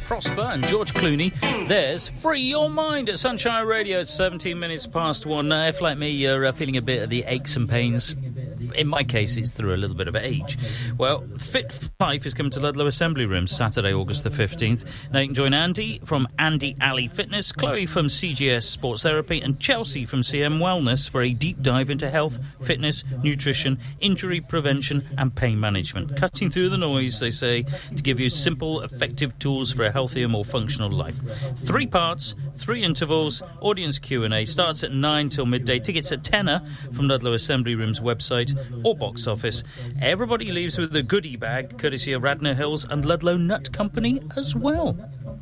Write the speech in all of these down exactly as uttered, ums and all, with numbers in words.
Prosper and George Clooney. There's Free Your Mind at Sunshine Radio. It's seventeen minutes past one. Uh, if, like me, you're uh, feeling a bit of the aches and pains, in my case, it's through a little bit of age. Well, Fit Fife is coming to Ludlow Assembly Rooms Saturday, August the fifteenth. Now you can join Andy from Andy Alley Fitness, Chloe from C G S Sports Therapy, and Chelsea from C M Wellness for a deep dive into health, fitness, nutrition, injury prevention, and pain management. Cutting through the noise, they say, to give you simple, effective tools for a healthier, more functional life. Three parts, three intervals, audience Q and A. Starts at nine till midday. Tickets at tenner from Ludlow Assembly Rooms website or box office. Everybody leaves with a goodie bag, courtesy of Radnor Hills and Ludlow Nut Company as well.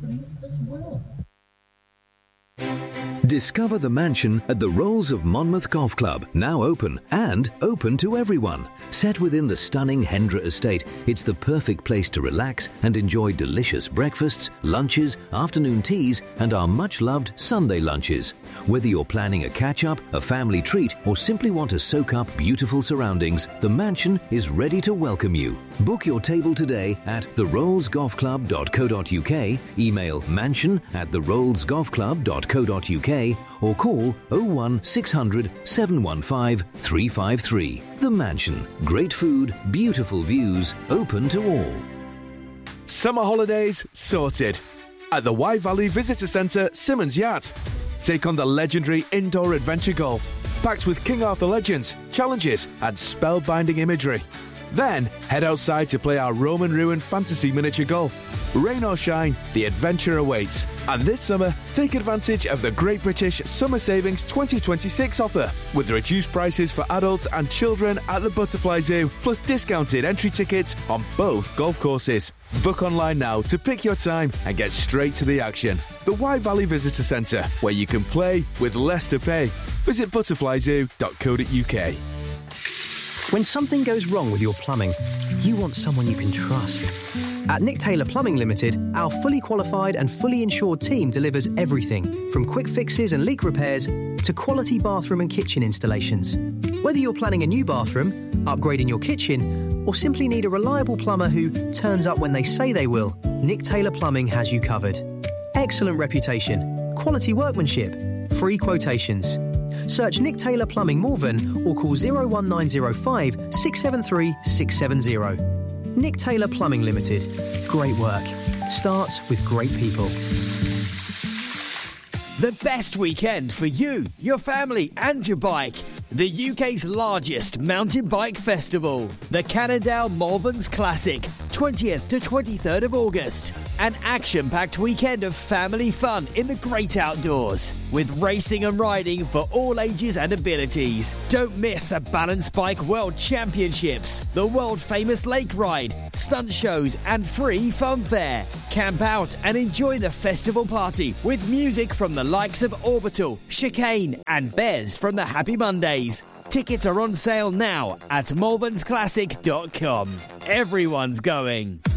Discover the mansion at the Rolls of Monmouth Golf Club, now open and open to everyone. Set within the stunning Hendra estate, it's the perfect place to relax and enjoy delicious breakfasts, lunches, afternoon teas, and our much-loved Sunday lunches. Whether you're planning a catch-up, a family treat, or simply want to soak up beautiful surroundings, the mansion is ready to welcome you. Book your table today at the rolls golf club dot co dot uk, email mansion at the rolls golf club dot co dot uk, or call oh one six hundred seven one five three five three. The Mansion. Great food, beautiful views, open to all. Summer holidays sorted. At the Wye Valley Visitor Centre, Simmons Yacht. Take on the legendary indoor adventure golf, packed with King Arthur legends, challenges, and spellbinding imagery. Then, head outside to play our Roman ruin fantasy miniature golf. Rain or shine, the adventure awaits. And this summer, take advantage of the Great British Summer Savings twenty twenty-six offer, with reduced prices for adults and children at the Butterfly Zoo, plus discounted entry tickets on both golf courses. Book online now to pick your time and get straight to the action. The Wye Valley Visitor Centre, where you can play with less to pay. Visit butterfly zoo dot co dot uk. When something goes wrong with your plumbing, you want someone you can trust. At Nick Taylor Plumbing Limited, our fully qualified and fully insured team delivers everything from quick fixes and leak repairs to quality bathroom and kitchen installations. Whether you're planning a new bathroom, upgrading your kitchen, or simply need a reliable plumber who turns up when they say they will, Nick Taylor Plumbing has you covered. Excellent reputation, quality workmanship, free quotations. Search Nick Taylor Plumbing Morven or call oh one nine oh five, six seven three, six seven oh. Nick Taylor Plumbing Limited. Great work. Starts with great people. The best weekend for you, your family and your bike. The U K's largest mountain bike festival. The Cannondale Malverns Classic. twentieth to twenty-third of August. An action-packed weekend of family fun in the great outdoors. With racing and riding for all ages and abilities. Don't miss the Balance Bike World Championships. The world-famous lake ride. Stunt shows and free fun fair. Camp out and enjoy the festival party with music from the likes of Orbital, Chicane and Bez from the Happy Mondays. Tickets are on sale now at malverns classic dot com. Everyone's going.